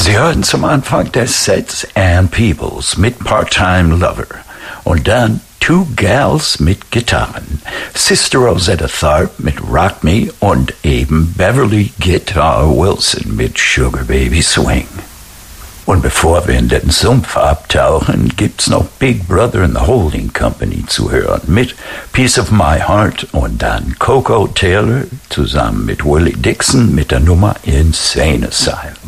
Sie hörten zum Anfang des Sets Ann Peebles mit Part-Time Lover und dann Two Gals mit Gitarren, Sister Rosetta Tharpe mit Rock Me und eben Beverly Guitar Wilson mit Sugar Baby Swing. Und bevor wir in den Sumpf abtauchen, gibt's noch Big Brother and the Holding Company zu hören mit Piece of My Heart und dann Coco Taylor zusammen mit Willie Dixon mit der Nummer Insane Asylum.